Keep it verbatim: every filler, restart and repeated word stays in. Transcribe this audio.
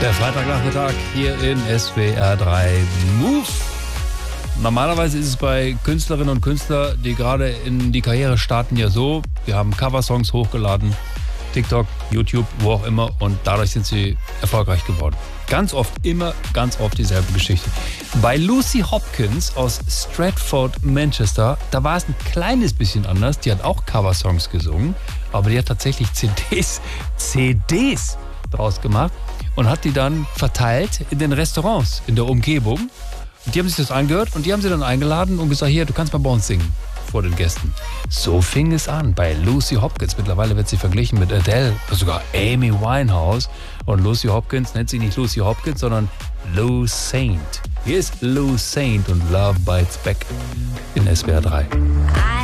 Der Freitagnachmittag hier in S W R drei Move. Normalerweise ist es bei Künstlerinnen und Künstlern, die gerade in die Karriere starten, ja so, wir haben Coversongs hochgeladen, TikTok, YouTube, wo auch immer, und dadurch sind sie erfolgreich geworden. Ganz oft, immer ganz oft dieselbe Geschichte. Bei Lucy Hopkins aus Stratford, Manchester, da war es ein kleines bisschen anders. Die hat auch Coversongs gesungen, aber die hat tatsächlich C Ds, C Ds draus gemacht und hat die dann verteilt in den Restaurants in der Umgebung. Und die haben sich das angehört und die haben sie dann eingeladen und gesagt, hier, du kannst mal bei uns singen vor den Gästen. So fing es an bei Lucy Hopkins. Mittlerweile wird sie verglichen mit Adele, sogar Amy Winehouse. Und Lucy Hopkins nennt sie nicht Lucy Hopkins, sondern Lou Saint. Hier ist Lou Saint und Love Bites Back in S W R drei.